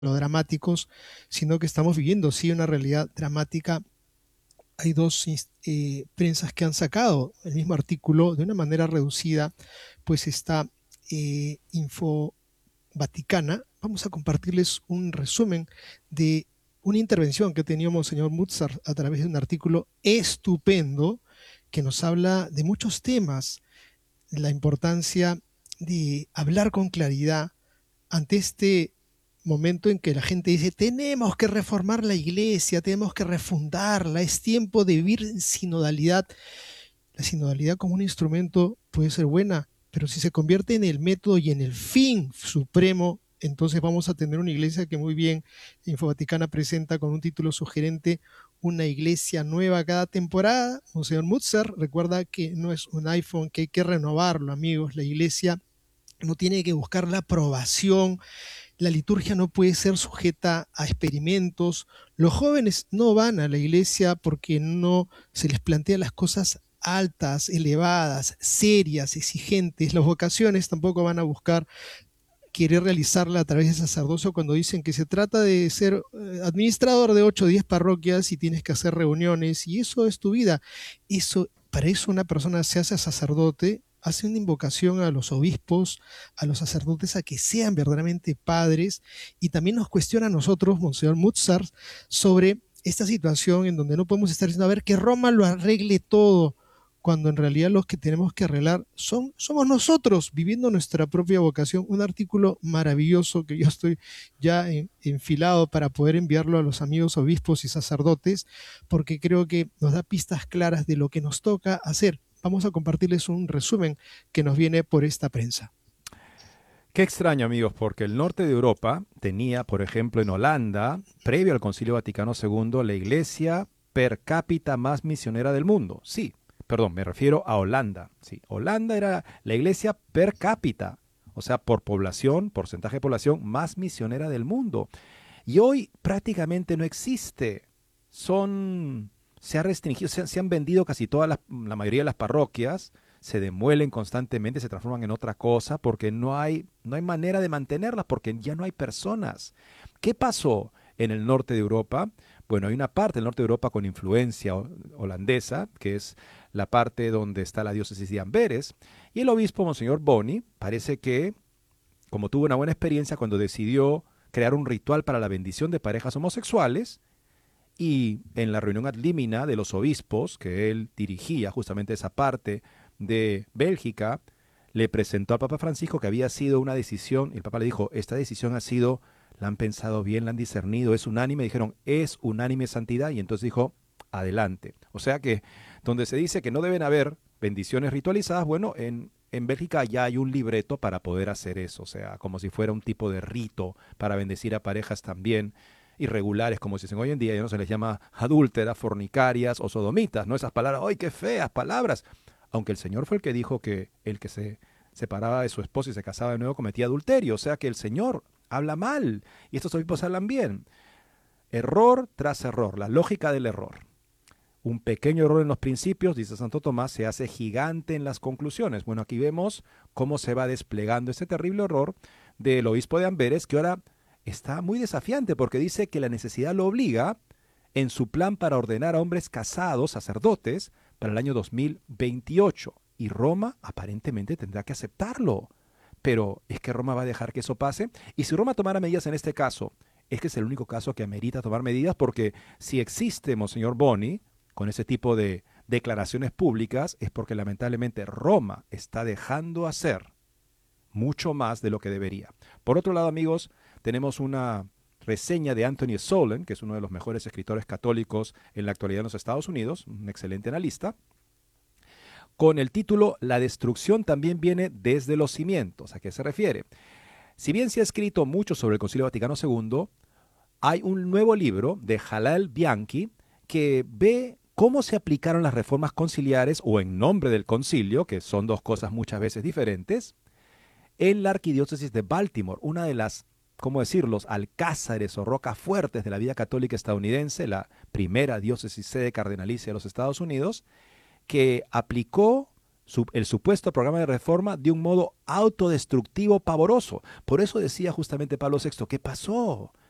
lo dramáticos, sino que estamos viviendo, sí, una realidad dramática. Hay dos prensas que han sacado el mismo artículo de una manera reducida, pues está Info Vaticana. Vamos a compartirles un resumen de una intervención que ha tenido Monseñor Mutzar a través de un artículo estupendo que nos habla de muchos temas, la importancia de hablar con claridad ante este momento en que la gente dice, tenemos que reformar la iglesia, tenemos que refundarla, es tiempo de vivir en sinodalidad. La sinodalidad como un instrumento puede ser buena, pero si se convierte en el método y en el fin supremo, entonces vamos a tener una iglesia que muy bien Infovaticana presenta con un título sugerente, una iglesia nueva cada temporada. Monseñor Mutzer recuerda que no es un iPhone, que hay que renovarlo, amigos. La iglesia no tiene que buscar la aprobación, la liturgia no puede ser sujeta a experimentos. Los jóvenes no van a la iglesia porque no se les plantea las cosas altas, elevadas, serias, exigentes. Las vocaciones tampoco van a buscar querer realizarla a través de sacerdocio cuando dicen que se trata de ser administrador de 8 o 10 parroquias y tienes que hacer reuniones y eso es tu vida. Para eso una persona se hace sacerdote, hace una invocación a los obispos, a los sacerdotes, a que sean verdaderamente padres, y también nos cuestiona a nosotros, Monseñor Mutzar, sobre esta situación en donde no podemos estar diciendo, a ver, que Roma lo arregle todo, cuando en realidad los que tenemos que arreglar somos nosotros, viviendo nuestra propia vocación. Un artículo maravilloso que yo estoy ya enfilado para poder enviarlo a los amigos obispos y sacerdotes, porque creo que nos da pistas claras de lo que nos toca hacer. Vamos a compartirles un resumen que nos viene por esta prensa. Qué extraño, amigos, porque el norte de Europa tenía, por ejemplo, en Holanda, previo al Concilio Vaticano II, la iglesia per cápita más misionera del mundo. Sí, perdón, me refiero a Holanda. Sí, Holanda era la iglesia per cápita, o sea, por población, porcentaje de población más misionera del mundo. Y hoy prácticamente no existe. Se ha restringido, se han vendido casi la mayoría de las parroquias, se demuelen constantemente, se transforman en otra cosa porque no hay manera de mantenerlas porque ya no hay personas. ¿Qué pasó en el norte de Europa? Bueno, hay una parte del norte de Europa con influencia holandesa, que es la parte donde está la diócesis de Amberes, y el obispo Monseñor Boni parece que, como tuvo una buena experiencia cuando decidió crear un ritual para la bendición de parejas homosexuales, y en la reunión ad limina de los obispos, que él dirigía justamente esa parte de Bélgica, le presentó al Papa Francisco que había sido una decisión, y el Papa le dijo, esta decisión ha sido, la han pensado bien, la han discernido, es unánime, dijeron, es unánime santidad, y entonces dijo, adelante. O sea que donde se dice que no deben haber bendiciones ritualizadas, bueno, en Bélgica ya hay un libreto para poder hacer eso, o sea, como si fuera un tipo de rito para bendecir a parejas también irregulares, como se dicen hoy en día, ya no se les llama adúlteras, fornicarias o sodomitas, ¿no? Esas palabras, ¡ay, qué feas palabras! Aunque el Señor fue el que dijo que el que se separaba de su esposa y se casaba de nuevo cometía adulterio, o sea que el Señor habla mal y estos obispos hablan bien. Error tras error, la lógica del error. Un pequeño error en los principios, dice Santo Tomás, se hace gigante en las conclusiones. Bueno, aquí vemos cómo se va desplegando ese terrible error del obispo de Amberes, que ahora está muy desafiante porque dice que la necesidad lo obliga en su plan para ordenar a hombres casados, sacerdotes, para el año 2028. Y Roma aparentemente tendrá que aceptarlo. Pero ¿es que Roma va a dejar que eso pase? Y si Roma tomara medidas en este caso, es que es el único caso que amerita tomar medidas porque si existe Monseñor Boni con ese tipo de declaraciones públicas es porque lamentablemente Roma está dejando hacer mucho más de lo que debería. Por otro lado, amigos, tenemos una reseña de Anthony Solon, que es uno de los mejores escritores católicos en la actualidad en los Estados Unidos, un excelente analista, con el título La destrucción también viene desde los cimientos. ¿A qué se refiere? Si bien se ha escrito mucho sobre el Concilio Vaticano II, hay un nuevo libro de Jalal Bianchi que ve cómo se aplicaron las reformas conciliares o en nombre del concilio, que son dos cosas muchas veces diferentes, en la arquidiócesis de Baltimore, una de las, ¿cómo decirlo?, alcázares o rocas fuertes de la vida católica estadounidense, la primera diócesis sede cardenalicia de los Estados Unidos, que aplicó el supuesto programa de reforma de un modo autodestructivo pavoroso. Por eso decía justamente Pablo VI, ¿qué pasó?